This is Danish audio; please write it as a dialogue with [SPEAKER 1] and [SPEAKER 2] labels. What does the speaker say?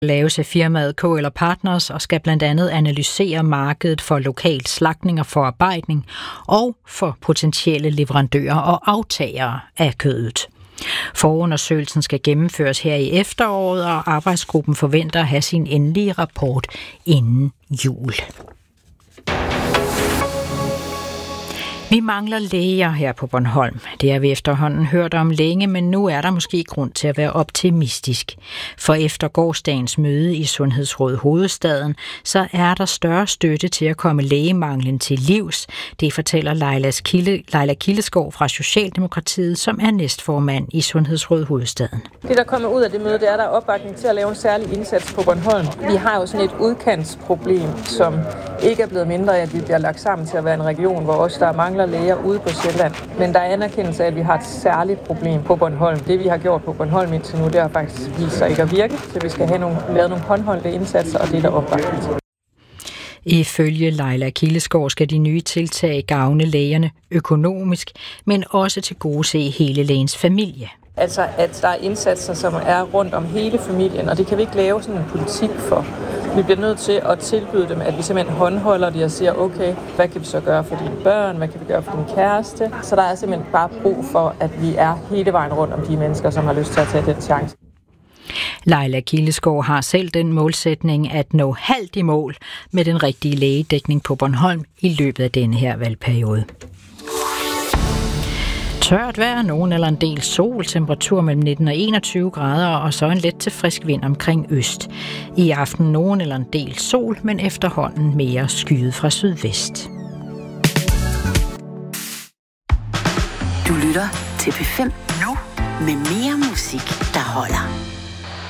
[SPEAKER 1] Laves af firmaet KL Partners og skal blandt andet analysere markedet for lokal slagtning og forarbejdning og for potentielle leverandører og aftagere af kødet. Forundersøgelsen skal gennemføres her i efteråret, og arbejdsgruppen forventer at have sin endelige rapport inden jul. Vi mangler læger her på Bornholm. Det har vi efterhånden hørt om længe, men nu er der måske grund til at være optimistisk. For efter gårsdagens møde i Sundhedsrådet Hovedstaden, så er der større støtte til at komme lægemanglen til livs. Det fortæller Leila Kildeskov fra Socialdemokratiet, som er næstformand i Sundhedsrådet Hovedstaden.
[SPEAKER 2] Det, der kommer ud af det møde, det er, der er opbakning til at lave en særlig indsats på Bornholm. Vi har jo sådan et udkantsproblem, som ikke er blevet mindre af, at vi bliver lagt sammen til at være en region, hvor også der mangler læger ude på Sjælland. Men der er anerkendelse af, at vi har et særligt problem på Bornholm. Det, vi har gjort på Bornholm indtil nu, det har faktisk vist sig ikke at virke. Så vi skal have lavet nogle håndholdte indsatser, og det er der opbakning til.
[SPEAKER 1] Ifølge Leila Kildeskov skal de nye tiltag gavne lægerne økonomisk, men også tilgodese hele lægens familie.
[SPEAKER 2] Altså, at der er indsatser, som er rundt om hele familien, og det kan vi ikke lave sådan en politik for. Vi bliver nødt til at tilbyde dem, at vi simpelthen håndholder det og siger, okay, hvad kan vi så gøre for dine børn, hvad kan vi gøre for din kæreste? Så der er simpelthen bare brug for, at vi er hele vejen rundt om de mennesker, som har lyst til at tage den chance.
[SPEAKER 1] Leila Kildeskov har selv den målsætning at nå halvt i mål med den rigtige lægedækning på Bornholm i løbet af denne her valgperiode. Tørt vejr, nogen eller en del sol, temperatur mellem 19 og 21 grader, og så en let til frisk vind omkring øst. I aften nogen eller en del sol, men efterhånden mere skyet fra sydvest.
[SPEAKER 3] Du lytter til P5 nu med mere musik, der holder.